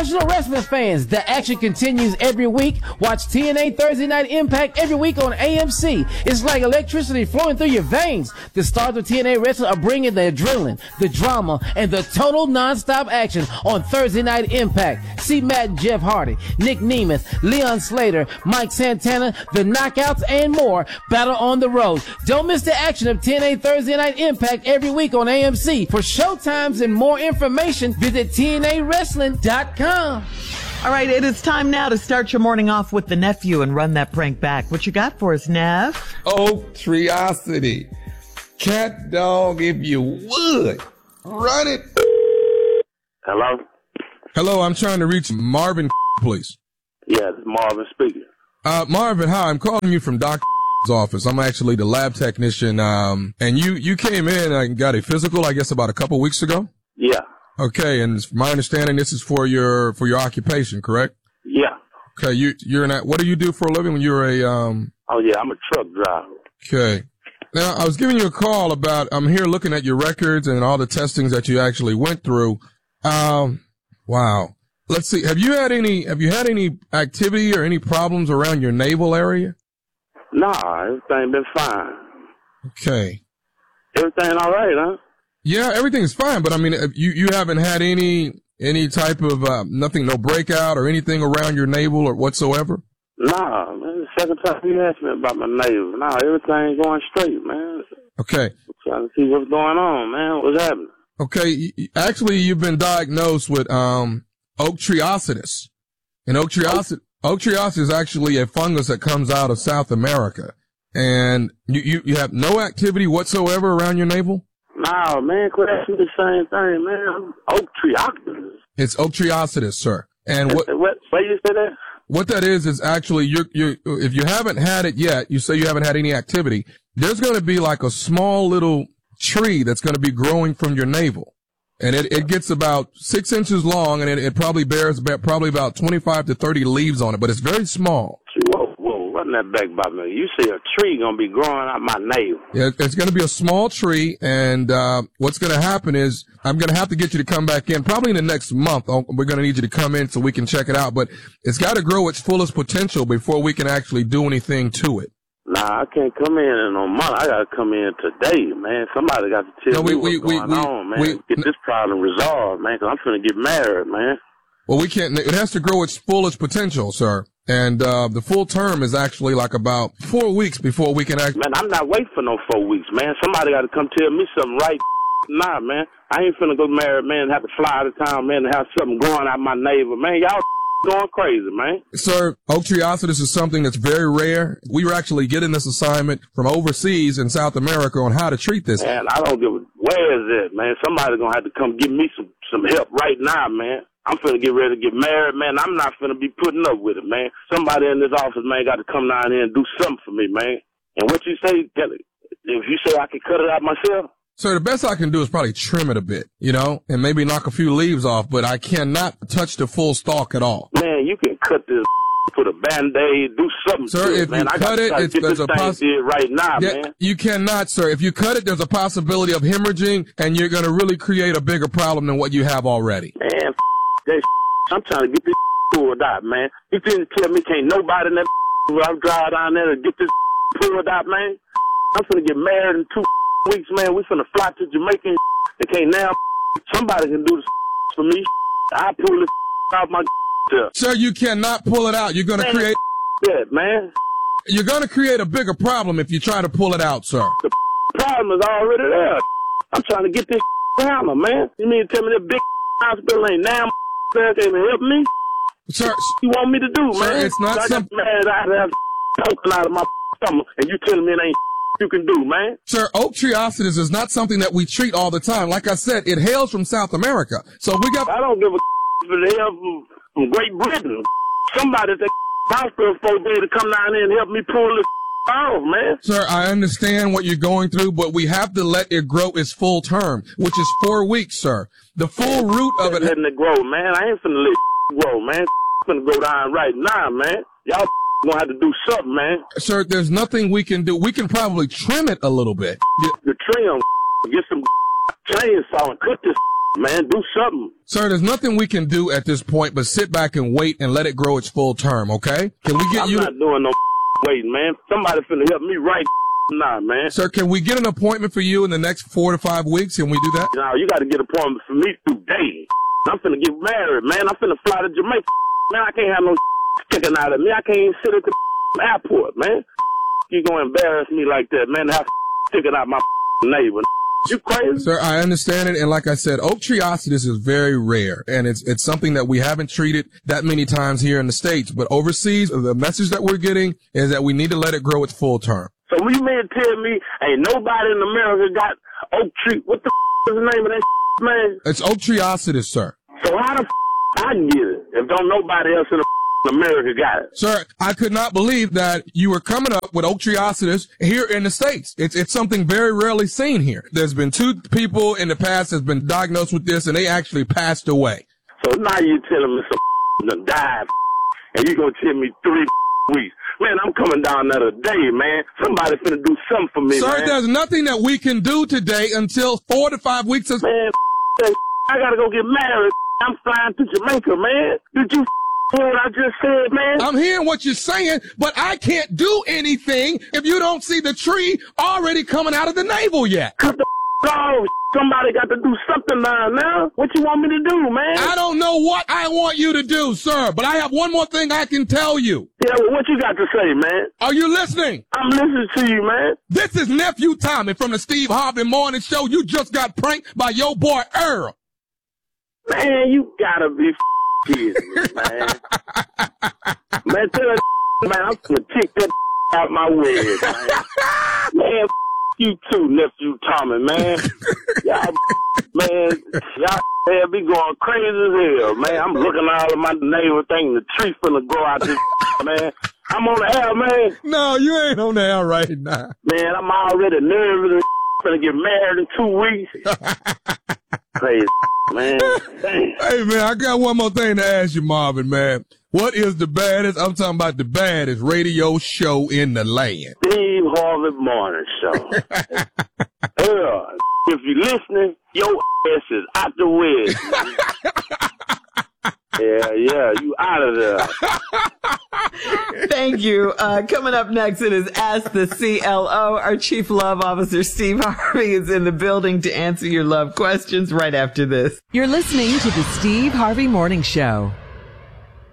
Professional wrestling fans, the action continues every week. Watch TNA Thursday Night Impact every week on AMC. It's like electricity flowing through your veins. The stars of TNA wrestling are bringing the adrenaline, the drama, and the total non-stop action on Thursday Night Impact. See Matt and Jeff Hardy, Nick Nemeth, Leon Slater, Mike Santana, the Knockouts, and more battle on the road. Don't miss the action of TNA Thursday Night Impact every week on AMC. For showtimes and more information, visit TNAWrestling.com. All right, it is time now to start your morning off with the nephew and run that prank back. What you got for us, Nev? Oaktriosity. Cat dog, if you would, run it. Hello? Hello, I'm trying to reach Marvin, please. Yeah, it's Marvin speaking. Marvin, hi, I'm calling you from Doc's office. I'm actually the lab technician, and you came in and got a physical, I guess, about a couple weeks ago? Yeah. Okay, and it's my understanding this is for your occupation, correct? Yeah. Okay, you're what do you do for a living when you're a Oh yeah, I'm a truck driver. Okay. Now I was giving you a call about I'm here looking at your records and all the testings that you actually went through. Wow. Let's see. Have you had any activity or any problems around your navel area? Nah, everything been fine. Okay. Everything all right, huh? Yeah, everything's fine, but I mean, you haven't had any type of nothing, no breakout or anything around your navel or whatsoever? Nah, man, the second time you asked me about my navel. Nah, everything going straight, man. Okay. I'm trying to see what's going on, man. What's happening? Okay, actually, you've been diagnosed with oaktriositis, and oaktriositis is actually a fungus that comes out of South America, and you have no activity whatsoever around your navel? Nah, man, quit asking the same thing, man. Oaktriositis. It's oaktriositis, sir. And what you say that? What that is actually if you haven't had it yet, you say you haven't had any activity, there's going to be like a small little tree that's going to be growing from your navel. And it gets about 6 inches long, and it probably bears about 25 to 30 leaves on it, but it's very small. Whoa, run that back by me. You say a tree going to be growing out my navel. Yeah, it's going to be a small tree, and what's going to happen is I'm going to have to get you to come back in probably in the next month. We're going to need you to come in so we can check it out, but it's got to grow its fullest potential before we can actually do anything to it. Nah, I can't come in a month. I gotta come in today, man. Somebody got to tell me what's going on, man. Get this problem resolved, man, because I'm finna get married, man. Well, we can't. It has to grow its fullest potential, sir. And the full term is actually like about 4 weeks before we can act. Man, I'm not waiting for no 4 weeks, man. Somebody got to come tell me something right now, man. I ain't finna go married, man, and have to fly out of town, man, and have something growing out my navel, man. Y'all going crazy, man. Sir, oaktriositis is something that's very rare. We were actually getting this assignment from overseas in South America on how to treat this. Man, I don't give a, where is it, man? Somebody gonna have to come give me some help right now, man. I'm finna get ready to get married, man. I'm not finna be putting up with it, man. Somebody in this office, man, got to come down here and do something for me, man. And what you say, if you say I can cut it out myself? Sir, the best I can do is probably trim it a bit, and maybe knock a few leaves off, but I cannot touch the full stalk at all. Man, you can cut this, put a Band-Aid, do something sir, to if it, man. you cut it, there's a possibility right now, man. You cannot, sir. If you cut it, there's a possibility of hemorrhaging, and you're going to really create a bigger problem than what you have already. Man, that I'm trying to get this pulled out, man. You didn't tell me can't nobody in that where I'm driving down there to get this pulled out, man. I'm finna get married in 2 weeks, man. We finna fly to Jamaica and can't now. Somebody can do this for me. I pull this out my Sir, you cannot pull it out. You're going to create that, man. You're going to create a bigger problem if you try to pull it out, sir. The problem is already there. I'm trying to get this down, man. You mean to tell me that big hospital ain't now can't even help me? Sir, you want me to do, sir, man? it's not something. Man, I have poking out of my stomach, and you telling me it ain't you can do, man. Sir, oaktriositis is not something that we treat all the time. Like I said, it hails from South America. So we got. I don't give a for the help from Great Britain. Somebody at the hospital for day to come down here and help me pull this off, man. Sir, I understand what you're going through, but we have to let it grow its full term, which is 4 weeks, sir. The full root of it. Letting it grow, man. I ain't finna let it grow, man. It's finna go down right now, man. Y'all gonna have to do something, man. Sir, there's nothing we can do. We can probably trim it a little bit. The trim, get some chainsaw and cut this man. Do something. Sir, there's nothing we can do at this point but sit back and wait and let it grow its full term, okay? Can we get I'm not doing no waiting, man. Somebody finna help me right now, man. Sir, can we get an appointment for you in the next 4 to 5 weeks? Can we do that? No, you gotta get an appointment for me today. I'm finna get married, man. I'm finna fly to Jamaica. Man, I can't have no sticking out of me. I can't even sit at the airport, man. You gonna embarrass me like that, man, to have sticking out my neighbor. You crazy? Sir, I understand it. And like I said, oak treeocetus is very rare. And it's something that we haven't treated that many times here in the States. But overseas, the message that we're getting is that we need to let it grow its full term. So you mean to tell me ain't nobody in America got oak tree? What the is the name of that man? It's oak treeocetus, sir. So how the I can get it if don't nobody else in America got it? Sir, I could not believe that you were coming up with oak treeocetus here in the States. It's something very rarely seen here. There's been 2 people in the past that's been diagnosed with this, and they actually passed away. So now you telling me some done died, and you gonna tell me 3 weeks? Man, I'm coming down there today, man. Somebody finna do something for me, Sir, man. there's nothing that we can do today until 4 to 5 weeks. Man, I gotta go get married. I'm flying to Jamaica, man. Did you hear what I just said, man? I'm hearing what you're saying, but I can't do anything if you don't see the tree already coming out of the navel yet. Cut the off. Somebody got to do something now. What you want me to do, man? I don't know what I want you to do, sir, but I have one more thing I can tell you. Yeah, well, what you got to say, man? Are you listening? I'm listening to you, man. This is Nephew Tommy from the Steve Harvey Morning Show. You just got pranked by your boy Earl. Man, you gotta be kidding me, man. Man, tell that man, I'm gonna kick that out my wig, man. Man, you too, Nephew Tommy, man. Y'all be going crazy as hell, man. I'm looking all of my neighbor thinking the tree finna grow out this, man. I'm on the air, man. No, you ain't on the air right now. Man, I'm already nervous and finna get married in 2 weeks. Crazy, man. Dang. Hey, man, I got one more thing to ask you, Marvin, man. What is the baddest, I'm talking about the baddest radio show in the land? Steve Harvey Morning Show. If you're listening, your ass is out the way. Yeah, you out of there. Thank you. Coming up next, it is Ask the CLO. Our Chief Love Officer, Steve Harvey, is in the building to answer your love questions right after this. You're listening to the Steve Harvey Morning Show.